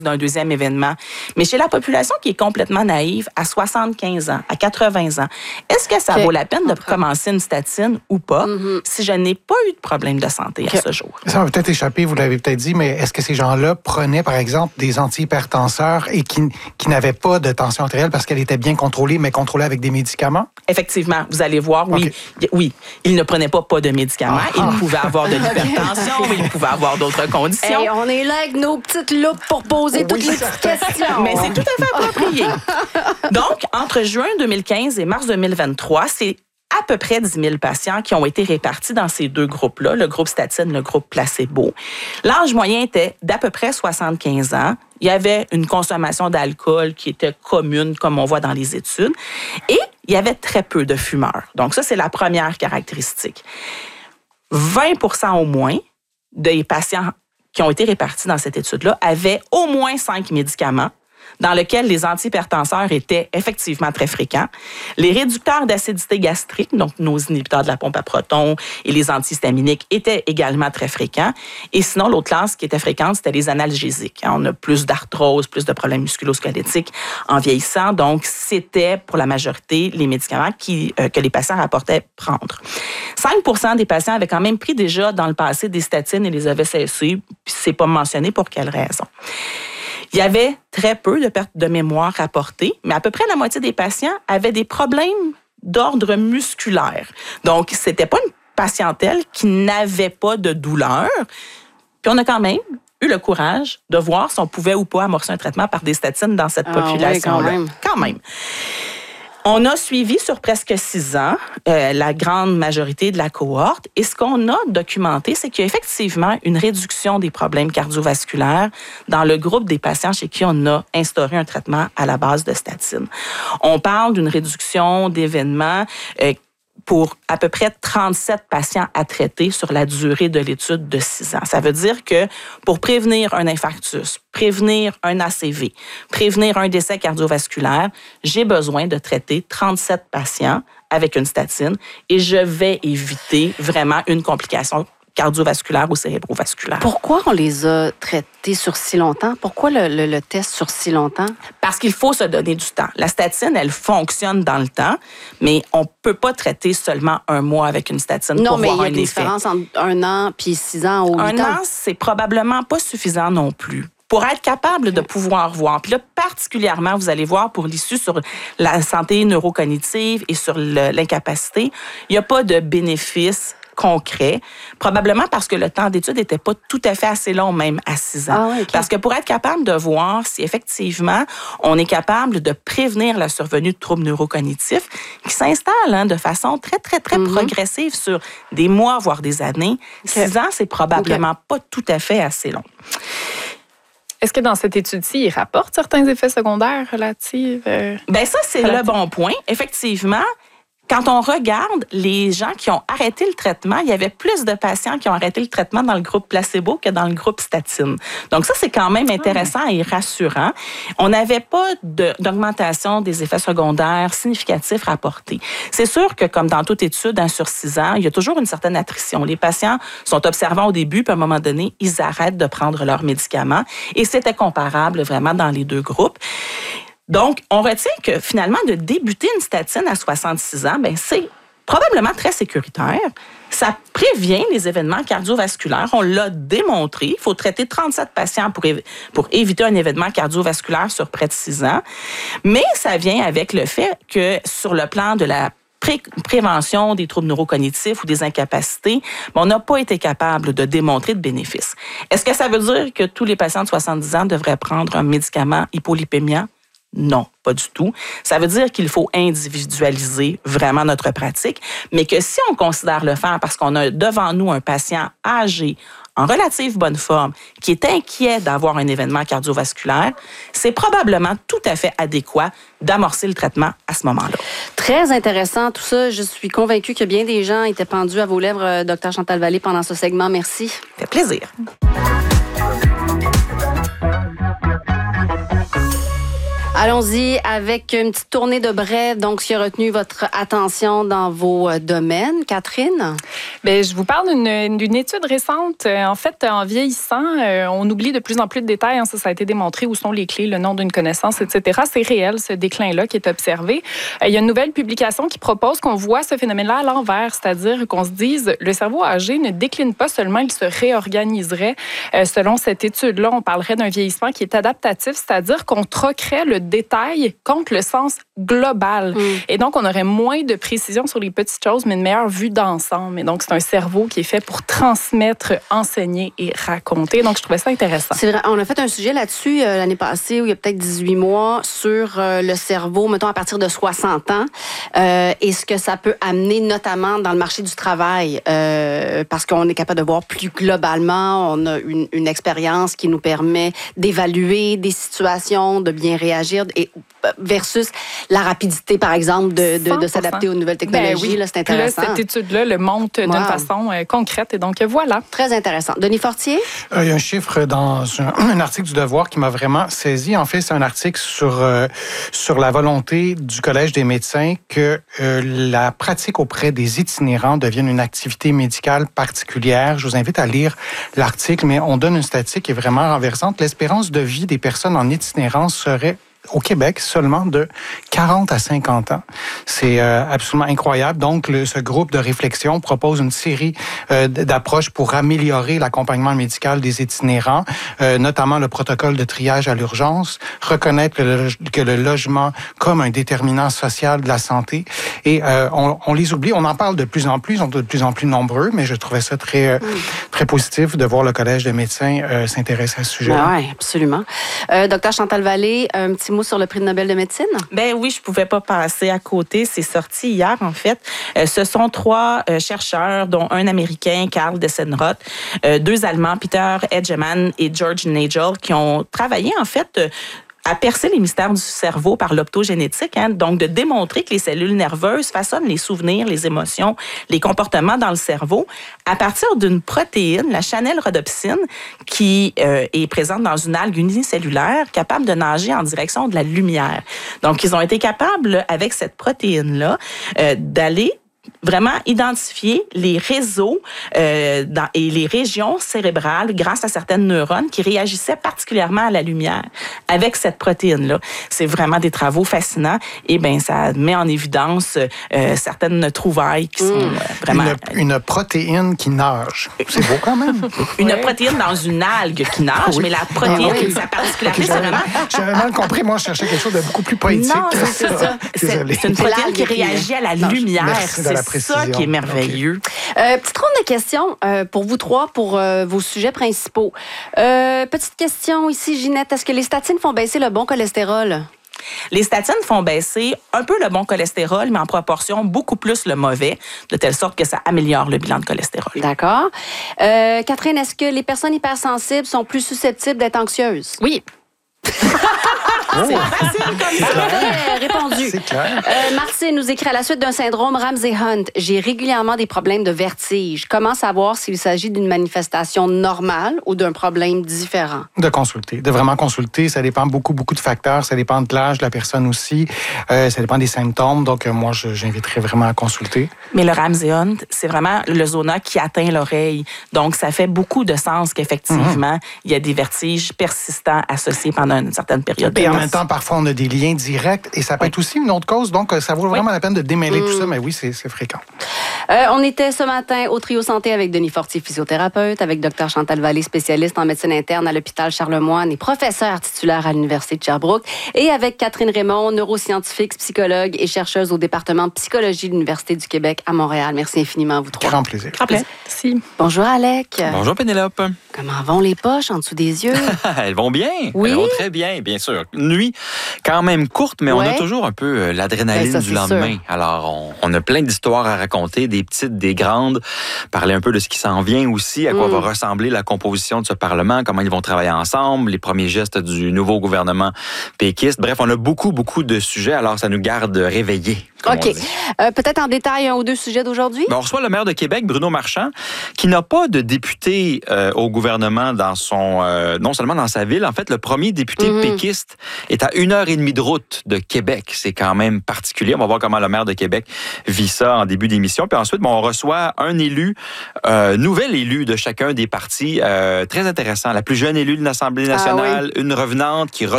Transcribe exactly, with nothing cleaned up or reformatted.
d'un deuxième événement. Mais chez la population qui est complètement naïve, à soixante-quinze ans, à quatre-vingts ans, est-ce que ça okay. vaut la peine de commencer une statine ou pas mm-hmm. si je n'ai pas eu de problème de santé okay. à ce jour? Ça m'a peut-être échappé, vous l'avez peut-être dit, mais est-ce que ces gens-là prenaient, par exemple, des antihypertenseurs et qui, qui n'avaient pas de tension artérielle parce qu'elle était bien contrôlée, mais contrôlée avec des médicaments? Effectivement, vous allez voir, oui, okay. oui, ils ne prenaient pas, pas de médicaments. Ah. Ils pouvaient avoir de l'hypertension, mais ils pouvaient avoir d'autres conditions. Hey, on est là avec nos petites loupes pour poser oui, toutes les petites questions. Mais c'est tout à fait approprié. Donc, entre juin deux mille quinze et mars deux mille vingt-trois, c'est à peu près dix mille patients qui ont été répartis dans ces deux groupes-là, le groupe statine, le groupe placebo. L'âge moyen était d'à peu près soixante-quinze ans. Il y avait une consommation d'alcool qui était commune, comme on voit dans les études. Et il y avait très peu de fumeurs. Donc ça, c'est la première caractéristique. vingt pour cent au moins des patients qui ont été répartis dans cette étude-là avaient au moins cinq médicaments dans lesquels les antihypertenseurs étaient effectivement très fréquents. Les réducteurs d'acidité gastrique, donc nos inhibiteurs de la pompe à protons et les antihistaminiques, étaient également très fréquents. Et sinon, l'autre classe qui était fréquente, c'était les analgésiques. On a plus d'arthrose, plus de problèmes musculo-squelettiques en vieillissant. Donc, c'était pour la majorité les médicaments qui, euh, que les patients rapportaient prendre. cinq pour cent des patients avaient quand même pris déjà dans le passé des statines et les avaient cessés. Puis, c'est pas mentionné pour quelle raison. Il y avait très peu de pertes de mémoire rapportées, mais à peu près la moitié des patients avaient des problèmes d'ordre musculaire. Donc, c'était pas une patientèle qui n'avait pas de douleur. Puis on a quand même eu le courage de voir si on pouvait ou pas amorcer un traitement par des statines dans cette ah, population-là. Oui, quand même. Quand même. On a suivi sur presque six ans euh, la grande majorité de la cohorte et ce qu'on a documenté, c'est qu'il y a effectivement une réduction des problèmes cardiovasculaires dans le groupe des patients chez qui on a instauré un traitement à la base de statine. On parle d'une réduction d'événements euh, pour à peu près trente-sept patients à traiter sur la durée de l'étude de six ans. Ça veut dire que pour prévenir un infarctus, prévenir un A C V, prévenir un décès cardiovasculaire, j'ai besoin de traiter trente-sept patients avec une statine et je vais éviter vraiment une complication cardiovasculaire ou cérébrovasculaire. Pourquoi on les a traités sur si longtemps? Pourquoi le, le, le test sur si longtemps? Parce qu'il faut se donner du temps. La statine, elle fonctionne dans le temps, mais on ne peut pas traiter seulement un mois avec une statine non, pour voir un effet. Non, mais il y a une différence entre un an puis six ans ou huit ans. Un an, c'est probablement pas suffisant non plus. Pour être capable de pouvoir voir. Puis là, particulièrement, vous allez voir pour l'issue sur la santé neurocognitive et sur le, l'incapacité, il n'y a pas de bénéfice concret, probablement parce que le temps d'étude n'était pas tout à fait assez long, même à six ans. Ah ouais, okay. Parce que pour être capable de voir si effectivement on est capable de prévenir la survenue de troubles neurocognitifs qui s'installent hein, de façon très, très, très mm-hmm. progressive sur des mois, voire des années, okay. six ans, c'est probablement okay. pas tout à fait assez long. Est-ce que dans cette étude-ci, il rapporte certains effets secondaires relatifs? Euh, Bien, ça, c'est relatifs. Le bon point. Effectivement, quand on regarde les gens qui ont arrêté le traitement, il y avait plus de patients qui ont arrêté le traitement dans le groupe placebo que dans le groupe statine. Donc ça, c'est quand même intéressant et rassurant. On n'avait pas de, d'augmentation des effets secondaires significatifs rapportés. C'est sûr que, comme dans toute étude, hein, sur six ans, il y a toujours une certaine attrition. Les patients sont observants au début, puis à un moment donné, ils arrêtent de prendre leurs médicaments. Et c'était comparable vraiment dans les deux groupes. Donc, on retient que finalement, de débuter une statine à soixante-six ans, ben c'est probablement très sécuritaire. Ça prévient les événements cardiovasculaires. On l'a démontré. Il faut traiter trente-sept patients pour, év- pour éviter un événement cardiovasculaire sur près de six ans. Mais ça vient avec le fait que sur le plan de la Pré- prévention des troubles neurocognitifs ou des incapacités, on n'a pas été capable de démontrer de bénéfices. Est-ce que ça veut dire que tous les patients de soixante-dix ans devraient prendre un médicament hypolipémiant? Non, pas du tout. Ça veut dire qu'il faut individualiser vraiment notre pratique, mais que si on considère le faire parce qu'on a devant nous un patient âgé, en relative bonne forme, qui est inquiet d'avoir un événement cardiovasculaire, c'est probablement tout à fait adéquat d'amorcer le traitement à ce moment-là. Très intéressant tout ça. Je suis convaincue que bien des gens étaient pendus à vos lèvres, Dr Chantal Vallée, pendant ce segment. Merci. Ça fait plaisir. Allons-y avec une petite tournée de brève. Donc, ce qui a retenu votre attention dans vos domaines. Catherine? Bien, je vous parle d'une, d'une étude récente. En fait, en vieillissant, on oublie de plus en plus de détails. Ça, ça a été démontré. Où sont les clés, le nom d'une connaissance, et cetera. C'est réel, ce déclin-là qui est observé. Il y a une nouvelle publication qui propose qu'on voit ce phénomène-là à l'envers, c'est-à-dire qu'on se dise le cerveau âgé ne décline pas seulement, il se réorganiserait. Selon cette étude-là, on parlerait d'un vieillissement qui est adaptatif, c'est-à-dire qu'on troquerait le détail contre le sens global. Mm. Et donc, on aurait moins de précision sur les petites choses, mais une meilleure vue d'ensemble. Et donc, c'est un cerveau qui est fait pour transmettre, enseigner et raconter. Donc, je trouvais ça intéressant. C'est vrai. On a fait un sujet là-dessus euh, l'année passée, où il y a peut-être dix-huit mois, sur euh, le cerveau, mettons, à partir de soixante ans, euh, et ce que ça peut amener, notamment dans le marché du travail, euh, parce qu'on est capable de voir plus globalement, on a une, une expérience qui nous permet d'évaluer des situations, de bien réagir, et versus la rapidité, par exemple, de, de, de s'adapter aux nouvelles technologies. Ben oui. Là, c'est intéressant. Là, cette étude-là le montre wow. d'une façon euh, concrète. Et donc, voilà. Très intéressant. Denis Fortier? Euh, il y a un chiffre dans un, un article du Devoir qui m'a vraiment saisi. En fait, c'est un article sur, euh, sur la volonté du Collège des médecins que euh, la pratique auprès des itinérants devienne une activité médicale particulière. Je vous invite à lire l'article, mais on donne une statistique qui est vraiment renversante. L'espérance de vie des personnes en itinérance serait au Québec seulement de quarante à cinquante ans. C'est euh, absolument incroyable. Donc, le, ce groupe de réflexion propose une série euh, d'approches pour améliorer l'accompagnement médical des itinérants, euh, notamment le protocole de triage à l'urgence, reconnaître que le, que le logement comme un déterminant social de la santé. Et euh, on, on les oublie. On en parle de plus en plus, ils sont de plus en plus nombreux, mais je trouvais ça très, euh, très positif de voir le Collège des médecins euh, s'intéresser à ce sujet. Ben oui, absolument. Euh, docteur Chantal Vallée, un petit mot sur le prix Nobel de médecine? Ben oui, je pouvais pas passer à côté. C'est sorti hier, en fait. Euh, ce sont trois euh, chercheurs, dont un Américain, Karl Dessenroth, euh, deux Allemands, Peter Edgemann et George Nagel, qui ont travaillé, en fait, euh, à percer les mystères du cerveau par l'optogénétique, hein, donc de démontrer que les cellules nerveuses façonnent les souvenirs, les émotions, les comportements dans le cerveau à partir d'une protéine, la channelrhodopsine, qui euh, est présente dans une algue unicellulaire capable de nager en direction de la lumière. Donc, ils ont été capables, avec cette protéine-là, euh, d'aller vraiment identifier les réseaux euh, dans, et les régions cérébrales grâce à certaines neurones qui réagissaient particulièrement à la lumière avec cette protéine-là. C'est vraiment des travaux fascinants et ben ça met en évidence euh, certaines trouvailles qui sont euh, vraiment... Une, une protéine qui nage. C'est beau quand même. Une ouais. protéine dans une algue qui nage, oui. mais la protéine, ah, oui. sa particularité, okay, c'est vraiment... J'avais mal compris. Moi, je cherchais quelque chose de beaucoup plus poétique. Non, c'est ça. ça. C'est, c'est une protéine qui réagit à la non, lumière. C'est ça qui est merveilleux. Okay. Euh, petite ronde de questions euh, pour vous trois, pour euh, vos sujets principaux. Euh, petite question ici, Ginette. Est-ce que les statines font baisser le bon cholestérol? Les statines font baisser un peu le bon cholestérol, mais en proportion beaucoup plus le mauvais, de telle sorte que ça améliore le bilan de cholestérol. D'accord. Euh, Catherine, est-ce que les personnes hypersensibles sont plus susceptibles d'être anxieuses? Oui. Oh. C'est facile comme ça. Bien répondu. C'est clair. Euh, Martine nous écrit à la suite d'un syndrome Ramsay-Hunt. J'ai régulièrement des problèmes de vertige. Comment savoir s'il s'agit d'une manifestation normale ou d'un problème différent? De consulter, de vraiment consulter. Ça dépend beaucoup, beaucoup de facteurs. Ça dépend de l'âge de la personne aussi. Euh, ça dépend des symptômes. Donc, euh, moi, je, j'inviterais vraiment à consulter. Mais le Ramsay-Hunt, c'est vraiment le zona qui atteint l'oreille. Donc, ça fait beaucoup de sens qu'effectivement, mm-hmm. il y a des vertiges persistants associés pendant une certaine période. Et en même temps, parfois, on a des liens directs et ça peut oui. être aussi une autre cause. Donc, ça vaut vraiment oui. la peine de démêler mmh. tout ça. Mais oui, c'est, c'est fréquent. Euh, on était ce matin au Trio Santé avec Denis Fortier, physiothérapeute, avec Dr Chantal Vallée, spécialiste en médecine interne à l'hôpital Charlemagne et professeur titulaire à l'Université de Sherbrooke, et avec Catherine Raymond, neuroscientifique, psychologue et chercheuse au département de psychologie de l'Université du Québec à Montréal. Merci infiniment à vous trois. Grand plaisir. Grand plaisir. Merci. Bonjour, Alec. Bonjour, Pénélope. Comment vont les poches en dessous des yeux? Elles vont bien. Oui? Elles vont très bien, bien sûr. Une nuit quand même courte, mais ouais. on a toujours un peu euh, l'adrénaline ben ça, du lendemain. Sûr. Alors, on, on a plein d'histoires à raconter, des petites, des grandes. Parler un peu de ce qui s'en vient aussi, à quoi mm. va ressembler la composition de ce Parlement, comment ils vont travailler ensemble, les premiers gestes du nouveau gouvernement péquiste. Bref, on a beaucoup, beaucoup de sujets, alors ça nous garde réveillés. OK. Euh, peut-être en détail un ou deux sujets d'aujourd'hui? Ben, on reçoit le maire de Québec, Bruno Marchand, qui n'a pas de député euh, au gouvernement dans son, euh, non seulement dans sa ville. En fait, le premier député mm-hmm. péquiste est à une heure et demie de route de Québec. C'est quand même particulier. On va voir comment le maire de Québec vit ça en début d'émission. Puis ensuite, bon, on reçoit un élu, euh, nouvel élu de chacun des partis, euh, très intéressant. La plus jeune élue de l'Assemblée nationale, ah, oui. une revenante qui